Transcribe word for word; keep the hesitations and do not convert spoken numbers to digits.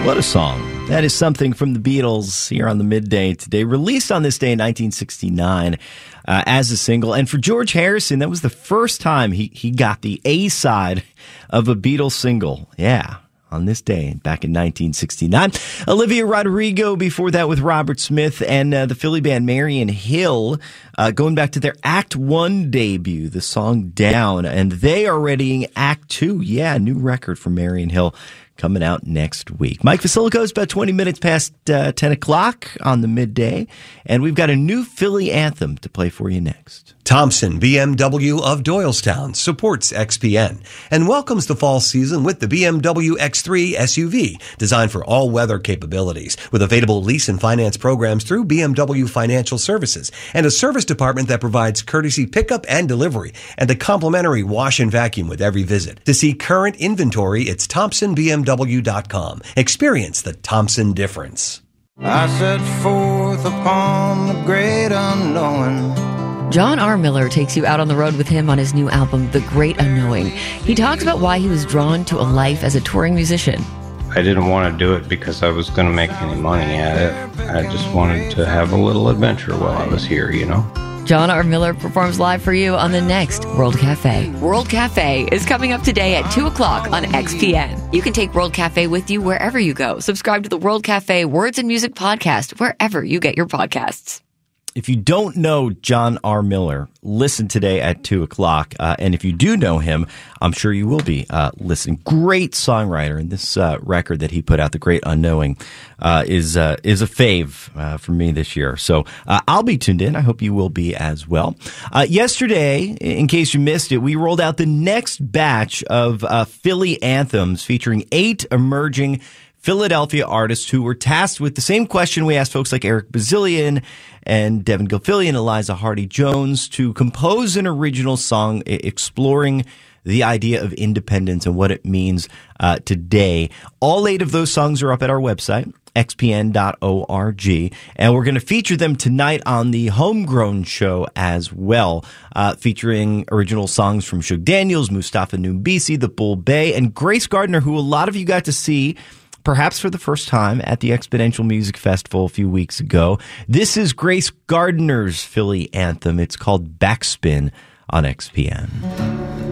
What a song. That is something from the Beatles here on the Midday today. Released on this day in nineteen sixty-nine uh, as a single. And for George Harrison, that was the first time he, he got the A-side of a Beatles single. Yeah, on this day back in nineteen sixty-nine. Olivia Rodrigo before that with Robert Smith and uh, the Philly band Marion Hill uh, going back to their Act One debut, the song Down. And they are readying Act Two. Yeah, new record for Marion Hill coming out next week. Mike Vasilico is about twenty minutes past uh, ten o'clock on the midday, and we've got a new Philly anthem to play for you next. Thompson B M W of Doylestown supports X P N and welcomes the fall season with the B M W X three S U V, designed for all-weather capabilities, with available lease and finance programs through B M W Financial Services, and a service department that provides courtesy pickup and delivery, and a complimentary wash and vacuum with every visit. To see current inventory, it's Thompson B M W dot com. Experience the Thompson difference. I set forth upon the great unknown. John R. Miller takes you out on the road with him on his new album, The Great Unknowing. He talks about why he was drawn to a life as a touring musician. I didn't want to do it because I was going to make any money at it. I just wanted to have a little adventure while I was here, you know? John R. Miller performs live for you on the next World Cafe. World Cafe is coming up today at two o'clock on X P N. You can take World Cafe with you wherever you go. Subscribe to the World Cafe Words and Music podcast wherever you get your podcasts. If you don't know John R. Miller, listen today at two o'clock. Uh, and if you do know him, I'm sure you will be uh, listening. Great songwriter. And this uh, record that he put out, The Great Unknowing, uh, is uh, is a fave uh, for me this year. So uh, I'll be tuned in. I hope you will be as well. Uh, yesterday, in case you missed it, we rolled out the next batch of uh, Philly anthems featuring eight emerging Philadelphia artists who were tasked with the same question we asked folks like Eric Bazilian and Devin Gilfillian, Eliza Hardy-Jones, to compose an original song exploring the idea of independence and what it means uh, today. All eight of those songs are up at our website, x p n dot org, and we're going to feature them tonight on the Homegrown Show as well, uh, featuring original songs from Shug Daniels, Mustafa Numbisi, The Bull Bay, and Grace Gardner, who a lot of you got to see perhaps for the first time at the Exponential Music Festival a few weeks ago. This is Grace Gardner's Philly anthem. It's called Backspin on X P N.